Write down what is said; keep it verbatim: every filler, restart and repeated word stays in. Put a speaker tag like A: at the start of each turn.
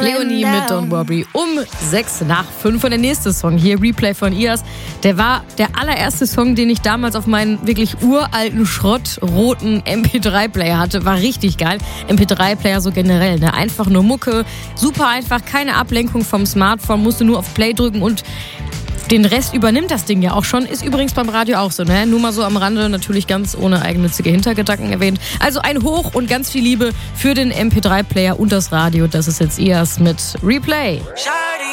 A: Leonie mit Don't Worry um sechs nach fünf. Und der nächste Song hier, Replay von Ias, der war der allererste Song, den ich damals auf meinen wirklich uralten, schrottroten M P drei Player hatte. War richtig geil. M P drei Player so generell, ne? Einfach nur Mucke, super einfach, keine Ablenkung vom Smartphone, musste nur auf Play drücken und den Rest übernimmt das Ding ja auch schon. Ist übrigens beim Radio auch so, ne? Nur mal so am Rande, natürlich ganz ohne eigennützige Hintergedanken erwähnt. Also ein Hoch und ganz viel Liebe für den M P drei Player und das Radio. Das ist jetzt Ias mit Replay.